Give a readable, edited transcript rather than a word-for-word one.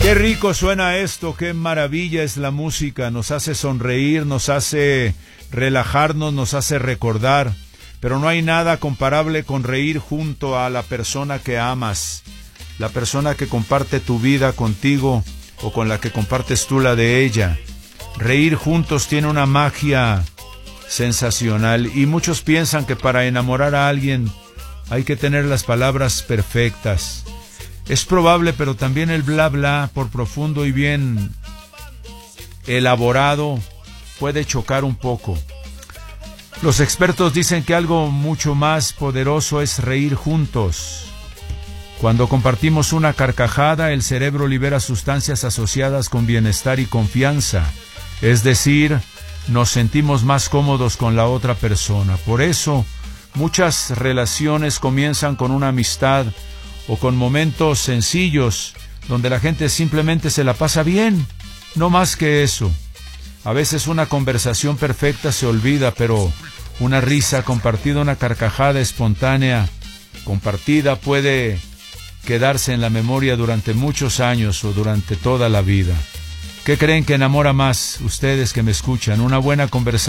Qué rico suena esto, qué maravilla es la música, nos hace sonreír, nos hace relajarnos, nos hace recordar, pero no hay nada comparable con reír junto a la persona que amas, la persona que comparte tu vida contigo o con la que compartes tú la de ella. Reír juntos tiene una magia sensacional y muchos piensan que para enamorar a alguien hay que tener las palabras perfectas. Es probable, pero también el bla bla, por profundo y bien elaborado, puede chocar un poco. Los expertos dicen que algo mucho más poderoso es reír juntos. Cuando compartimos una carcajada, el cerebro libera sustancias asociadas con bienestar y confianza. Es decir, nos sentimos más cómodos con la otra persona. Por eso, muchas relaciones comienzan con una amistad o con momentos sencillos donde la gente simplemente se la pasa bien, no más que eso. A veces una conversación perfecta se olvida, pero una risa compartida, una carcajada espontánea compartida puede quedarse en la memoria durante muchos años o durante toda la vida. ¿Qué creen que enamora más ustedes que me escuchan? ¿Una buena conversación